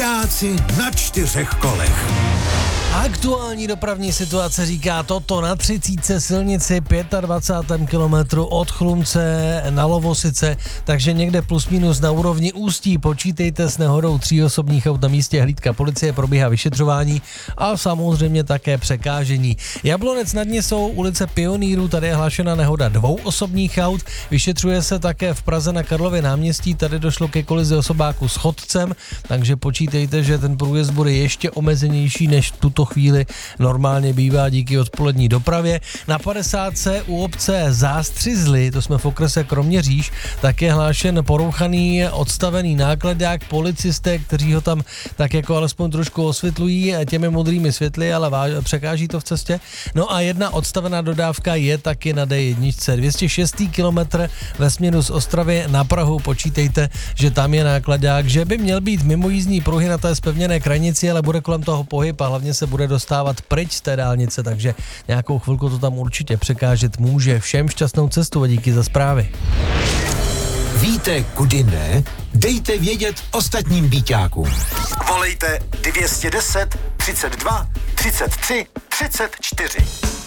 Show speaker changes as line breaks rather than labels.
Vojáci na 4 kolech.
Aktuální dopravní situace říká toto: na 30 silnici 25. kilometru od Chlumce na Lovosice, takže někde plus minus na úrovni Ústí. Počítejte s nehodou 3 osobních aut na místě, hlídka policie, probíhá vyšetřování a samozřejmě také překážení. Jablonec nad Nisou, ulice Pionýrů, tady je hlášena nehoda 2 osobních aut. Vyšetřuje se také v Praze na Karlově náměstí, tady došlo ke kolizi osobáku s chodcem, takže počítejte, že ten průjezd bude ještě omezenější než tuto chvíli normálně bývá díky odpolední dopravě. Na 50. u obce Zástřizly, to jsme v okrese Kroměříž, tak je hlášen porouchaný odstavený nákladák. Policisté, kteří ho tam tak jako alespoň trošku osvětlují těmi modrými světly, ale překáží to v cestě. No a jedna odstavená dodávka je taky na D1. 206. kilometr ve směru z Ostravy na Prahu, počítejte, že tam je nákladák, že by měl být mimo jízdní pruhy na té zpevněné krajnici, ale bude kolem toho pohyb a hlavně se bude dostávat pryč z té dálnice, takže nějakou chvilku to tam určitě překážet může. Všem šťastnou cestu a díky za zprávy.
Víte, kudy ne? Dejte vědět ostatním býťákům.
Volejte 210 32 33 34.